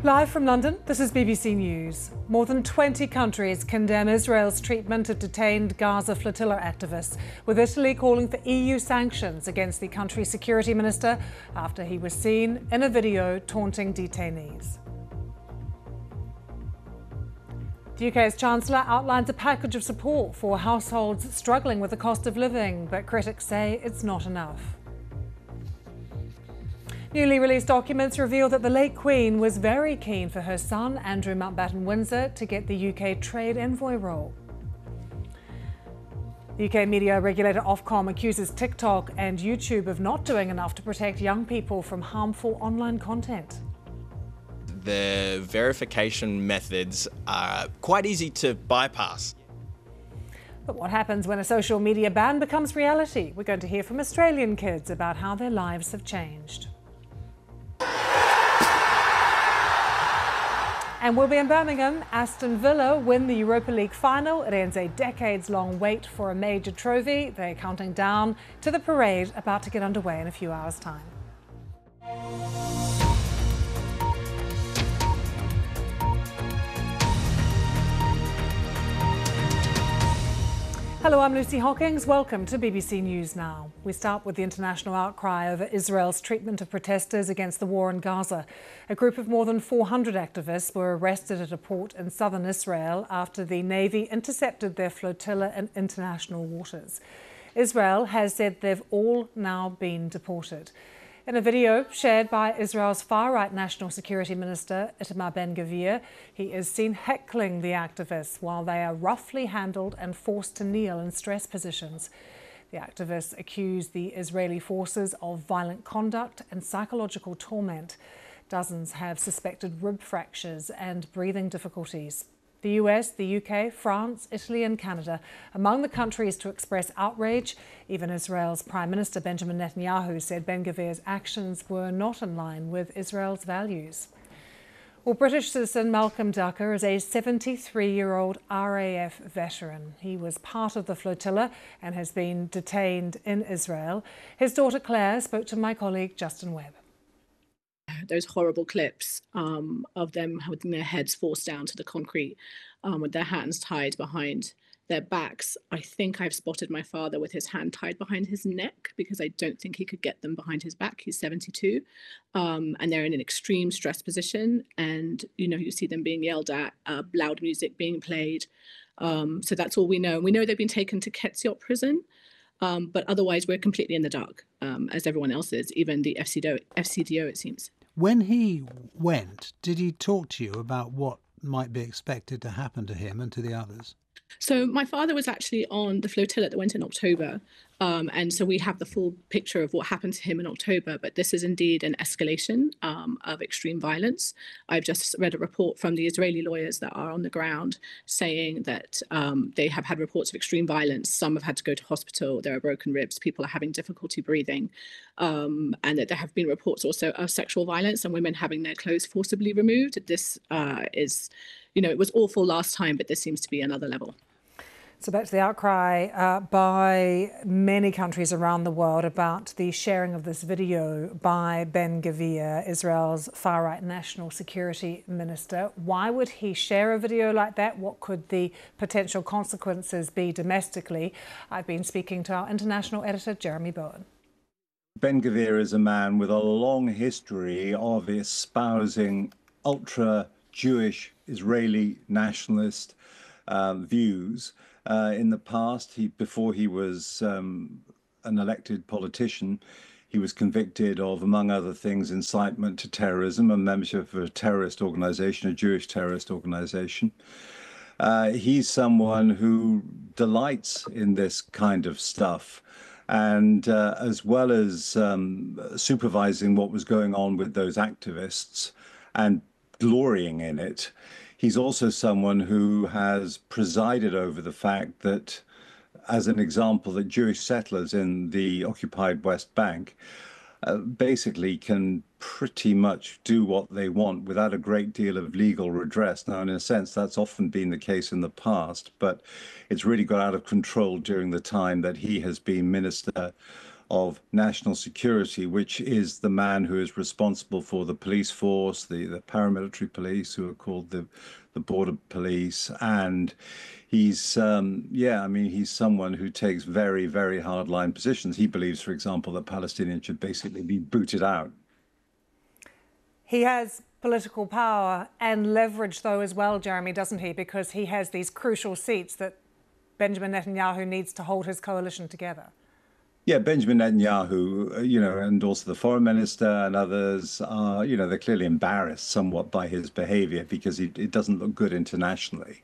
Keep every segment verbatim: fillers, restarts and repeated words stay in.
Live from London, this is B B C News. More than twenty countries condemn Israel's treatment of detained Gaza flotilla activists, with Italy calling for E U sanctions against the country's security minister after he was seen in a video taunting detainees. The U K's Chancellor outlines a package of support for households struggling with the cost of living, but critics say it's not enough. Newly released documents reveal that the late Queen was very keen for her son, Andrew Mountbatten-Windsor, to get the U K trade envoy role. The U K media regulator Ofcom accuses TikTok and YouTube of not doing enough to protect young people from harmful online content. The verification methods are quite easy to bypass. But what happens when a social media ban becomes reality? We're going to hear from Australian kids about how their lives have changed. And we'll be in Birmingham. Aston Villa win the Europa League final. It ends a decades-long wait for a major trophy. They're counting down to the parade about to get underway in a few hours' time. Hello, I'm Lucy Hockings. Welcome to B B C News Now. We start with the international outcry over Israel's treatment of protesters against the war in Gaza. A group of more than four hundred activists were arrested at a port in southern Israel after the Navy intercepted their flotilla in international waters. Israel has said they've all now been deported. In a video shared by Israel's far-right National Security Minister, Itamar Ben-Gvir, he is seen heckling the activists while they are roughly handled and forced to kneel in stress positions. The activists accuse the Israeli forces of violent conduct and psychological torment. Dozens have suspected rib fractures and breathing difficulties. The U S, the U K, France, Italy and Canada among the countries to express outrage. Even Israel's Prime Minister Benjamin Netanyahu said Ben-Gvir's actions were not in line with Israel's values. Well, British citizen Malcolm Ducker is a seventy-three-year-old R A F veteran. He was part of the flotilla and has been detained in Israel. His daughter Claire spoke to my colleague Justin Webb. Those horrible clips um, of them having their heads forced down to the concrete um, with their hands tied behind their backs. I think I've spotted my father with his hand tied behind his neck because I don't think he could get them behind his back. He's seventy-two um, and they're in an extreme stress position. And, you know, you see them being yelled at, uh, loud music being played. Um, so that's all we know. We know they've been taken to Ketziot prison. Um, but otherwise, we're completely in the dark, um, as everyone else is, even the F C D O, F C D O, it seems. When he went, did he talk to you about what might be expected to happen to him and to the others? So my father was actually on the flotilla that went in October. Um, and so we have the full picture of what happened to him in October. But this is indeed an escalation um, of extreme violence. I've just read a report from the Israeli lawyers that are on the ground saying that um, they have had reports of extreme violence. Some have had to go to hospital. There are broken ribs. People are having difficulty breathing. Um, and that there have been reports also of sexual violence and women having their clothes forcibly removed. This uh, is, you know, it was awful last time, but this seems to be another level. So back to the outcry uh, by many countries around the world about the sharing of this video by Ben-Gvir, Israel's far-right national security minister. Why would he share a video like that? What could the potential consequences be domestically? I've been speaking to our international editor, Jeremy Bowen. Ben-Gvir is a man with a long history of espousing ultra-Jewish Israeli nationalist uh, views. Uh, in the past, he, before he was um, an elected politician, he was convicted of, among other things, incitement to terrorism and membership of a terrorist organization, a Jewish terrorist organization. Uh, he's someone who delights in this kind of stuff. And uh, as well as um, supervising what was going on with those activists and glorying in it, he's also someone who has presided over the fact that, as an example, that Jewish settlers in the occupied West Bank uh, basically can pretty much do what they want without a great deal of legal redress. Now, in a sense, that's often been the case in the past, but it's really got out of control during the time that he has been Minister of national security, which is the man who is responsible for the police force, the, the paramilitary police, who are called the, the border police. And he's, um, yeah, I mean, he's someone who takes very, very hardline positions. He believes, for example, that Palestinians should basically be booted out. He has political power and leverage, though, as well, Jeremy, doesn't he? Because he has these crucial seats that Benjamin Netanyahu needs to hold his coalition together. Yeah, Benjamin Netanyahu, you know, and also the foreign minister and others are, you know, they're clearly embarrassed somewhat by his behavior because he, it doesn't look good internationally.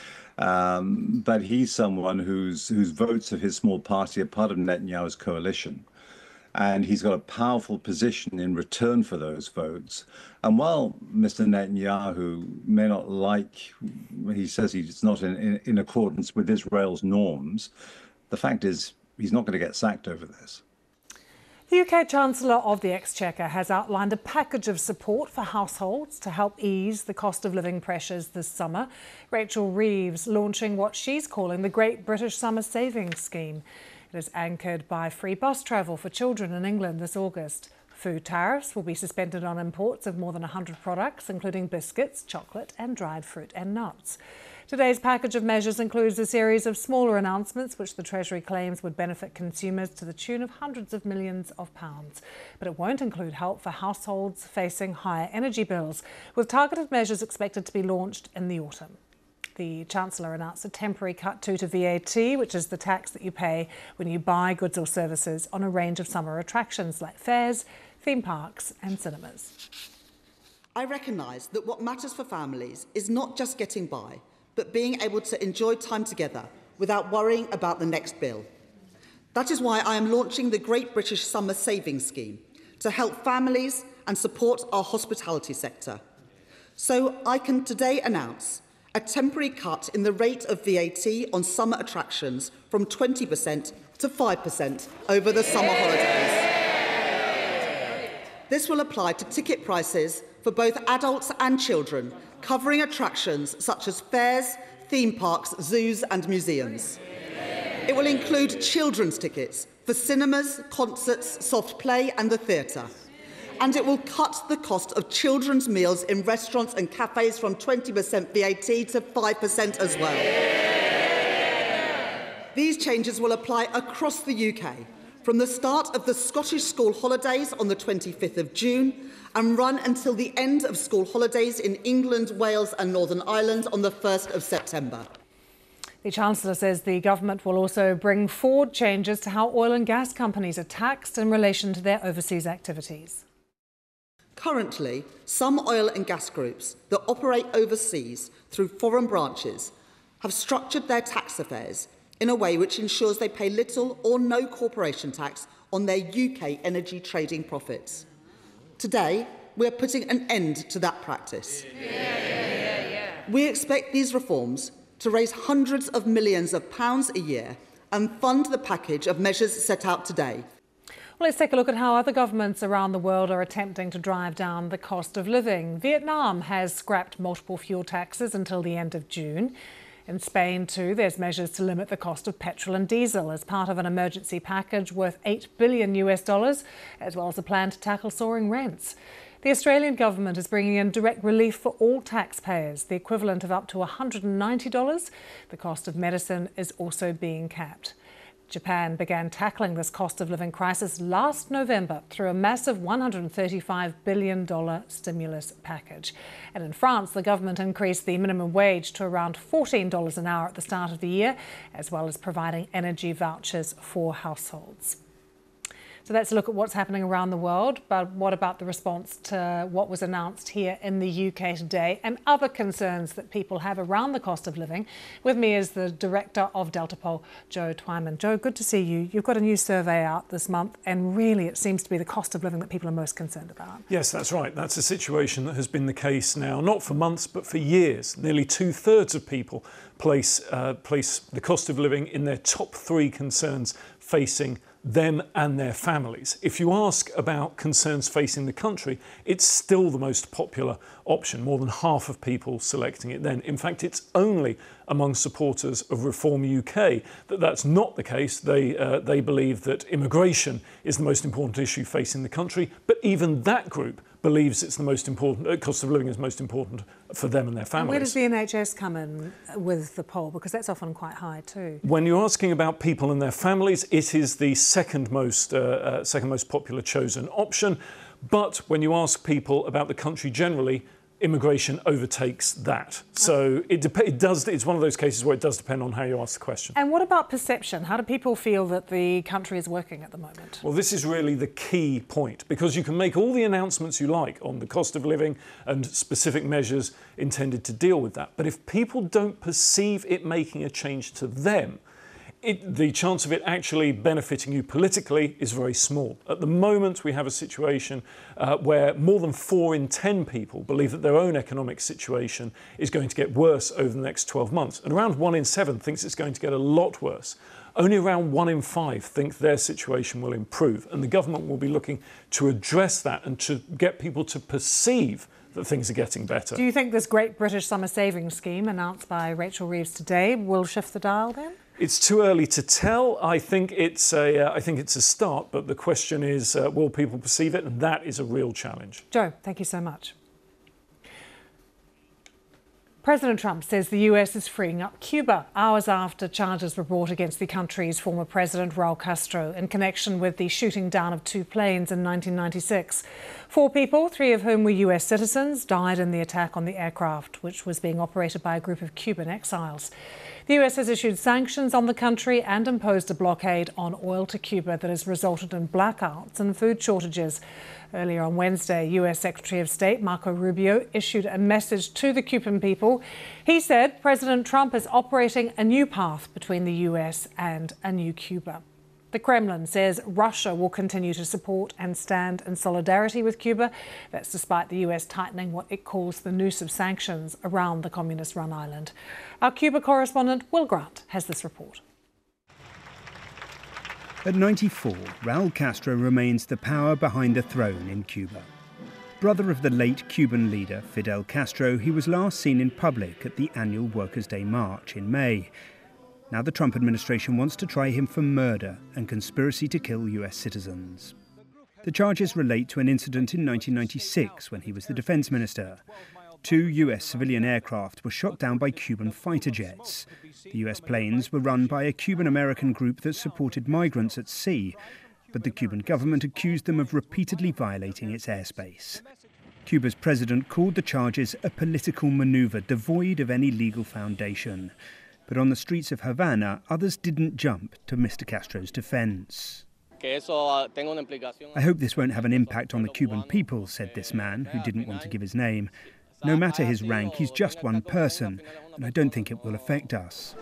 Um, but he's someone whose whose votes of his small party are part of Netanyahu's coalition. And he's got a powerful position in return for those votes. And while Mister Netanyahu may not like, he says he's not in, in, in accordance with Israel's norms, the fact is he's not going to get sacked over this. The U K Chancellor of the Exchequer has outlined a package of support for households to help ease the cost of living pressures this summer. Rachel Reeves launching what she's calling the Great British Summer Savings Scheme. It is anchored by free bus travel for children in England this August. Food tariffs will be suspended on imports of more than one hundred products, including biscuits, chocolate and dried fruit and nuts. Today's package of measures includes a series of smaller announcements which the Treasury claims would benefit consumers to the tune of hundreds of millions of pounds. But it won't include help for households facing higher energy bills, with targeted measures expected to be launched in the autumn. The Chancellor announced a temporary cut too to V A T, which is the tax that you pay when you buy goods or services on a range of summer attractions like fairs, theme parks and cinemas. I recognise that what matters for families is not just getting by, but being able to enjoy time together without worrying about the next bill. That is why I am launching the Great British Summer Savings Scheme to help families and support our hospitality sector. So I can today announce a temporary cut in the rate of V A T on summer attractions from twenty percent to five percent over the summer holidays. This will apply to ticket prices for both adults and children, covering attractions such as fairs, theme parks, zoos and museums. It will include children's tickets for cinemas, concerts, soft play and the theatre. And it will cut the cost of children's meals in restaurants and cafes from twenty percent V A T to five percent as well. These changes will apply across the U K, from the start of the Scottish school holidays on the twenty-fifth of June and run until the end of school holidays in England, Wales and Northern Ireland on the first of September. The Chancellor says the government will also bring forward changes to how oil and gas companies are taxed in relation to their overseas activities. Currently, some oil and gas groups that operate overseas through foreign branches have structured their tax affairs in a way which ensures they pay little or no corporation tax on their U K energy trading profits. Today, we are putting an end to that practice. Yeah, yeah, yeah. We expect these reforms to raise hundreds of millions of pounds a year and fund the package of measures set out today. Well, let's take a look at how other governments around the world are attempting to drive down the cost of living. Vietnam has scrapped multiple fuel taxes until the end of June. In Spain, too, there's measures to limit the cost of petrol and diesel as part of an emergency package worth eight billion US dollars, as well as a plan to tackle soaring rents. The Australian government is bringing in direct relief for all taxpayers, the equivalent of up to one hundred ninety dollars. The cost of medicine is also being capped. Japan began tackling this cost of living crisis last November through a massive one hundred thirty-five billion dollars stimulus package. And in France, the government increased the minimum wage to around fourteen dollars an hour at the start of the year, as well as providing energy vouchers for households. So let's look at what's happening around the world, but what about the response to what was announced here in the U K today and other concerns that people have around the cost of living? With me is the director of Delta Poll, Joe Twyman. Joe, good to see you. You've got a new survey out this month, and really it seems to be the cost of living that people are most concerned about. Yes, that's right. That's a situation that has been the case now, not for months, but for years. Nearly two-thirds of people place, uh, place the cost of living in their top three concerns facing them and their families. If you ask about concerns facing the country, it's still the most popular option, more than half of people selecting it then. In fact, it's only among supporters of Reform U K that that's not the case. They, uh, they believe that immigration is the most important issue facing the country, but even that group believes it's the most important, uh, cost of living is most important for them and their families. And where does the N H S come in with the poll? Because that's often quite high too. When you're asking about people and their families, it is the second most, uh, uh, second most popular chosen option. But when you ask people about the country generally, immigration overtakes that. So it, dep- it does. It's one of those cases where it does depend on how you ask the question. And what about perception? How do people feel that the country is working at the moment? Well, this is really the key point, because you can make all the announcements you like on the cost of living and specific measures intended to deal with that. But if people don't perceive it making a change to them, It, the chance of it actually benefiting you politically is very small. At the moment, we have a situation uh, where more than four in ten people believe that their own economic situation is going to get worse over the next twelve months. And around one in seven thinks it's going to get a lot worse. Only around one in five think their situation will improve. And the government will be looking to address that and to get people to perceive that things are getting better. Do you think this Great British Summer Savings Scheme announced by Rachel Reeves today will shift the dial then? It's too early to tell. I think it's a, uh, I think it's a start, but the question is, uh, will people perceive it? And that is a real challenge. Joe, thank you so much. President Trump says the U S is freeing up Cuba hours after charges were brought against the country's former president, Raul Castro, in connection with the shooting down of two planes in nineteen ninety-six. Four people, three of whom were U S citizens, died in the attack on the aircraft, which was being operated by a group of Cuban exiles. The U S has issued sanctions on the country and imposed a blockade on oil to Cuba that has resulted in blackouts and food shortages. Earlier on Wednesday, U S Secretary of State Marco Rubio issued a message to the Cuban people. He said President Trump is operating a new path between the U S and a new Cuba. The Kremlin says Russia will continue to support and stand in solidarity with Cuba. That's despite the U S tightening what it calls the noose of sanctions around the communist-run island. Our Cuba correspondent Will Grant has this report. At ninety-four, Raul Castro remains the power behind the throne in Cuba. Brother of the late Cuban leader Fidel Castro, he was last seen in public at the annual Workers' Day march in May. Now the Trump administration wants to try him for murder and conspiracy to kill U S citizens. The charges relate to an incident in nineteen ninety-six when he was the defense minister. Two U S civilian aircraft were shot down by Cuban fighter jets. The U S planes were run by a Cuban-American group that supported migrants at sea, but the Cuban government accused them of repeatedly violating its airspace. Cuba's president called the charges a political maneuver devoid of any legal foundation. But on the streets of Havana, others didn't jump to Mister Castro's defense. I hope this won't have an impact on the Cuban people, said this man, who didn't want to give his name. No matter his rank, he's just one person, and I don't think it will affect us.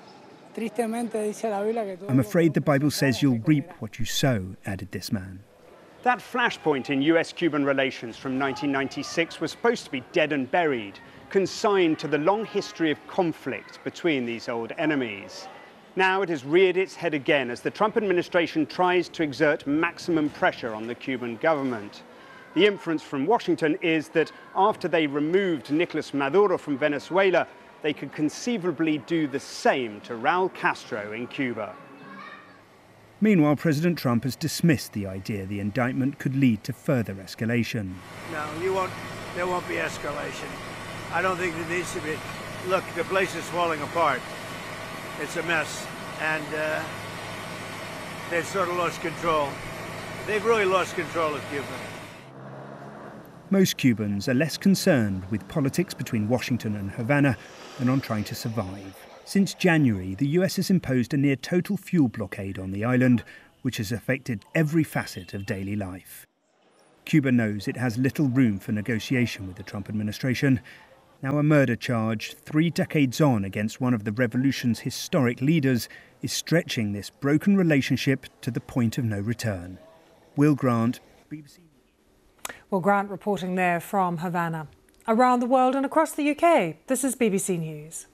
I'm afraid the Bible says you'll reap what you sow, added this man. That flashpoint in U S-Cuban relations from nineteen ninety-six was supposed to be dead and buried, consigned to the long history of conflict between these old enemies. Now it has reared its head again as the Trump administration tries to exert maximum pressure on the Cuban government. The inference from Washington is that after they removed Nicolas Maduro from Venezuela, they could conceivably do the same to Raul Castro in Cuba. Meanwhile, President Trump has dismissed the idea the indictment could lead to further escalation. No, you won't, there won't be escalation. I don't think there needs to be. Look, the place is falling apart. It's a mess. And uh, they've sort of lost control. They've really lost control of Cuba. Most Cubans are less concerned with politics between Washington and Havana than on trying to survive. Since January, the U S has imposed a near-total fuel blockade on the island, which has affected every facet of daily life. Cuba knows it has little room for negotiation with the Trump administration. Now a murder charge, three decades on against one of the revolution's historic leaders, is stretching this broken relationship to the point of no return. Will Grant, B B C. Will Grant reporting there from Havana. Around the world and across the U K, this is B B C News.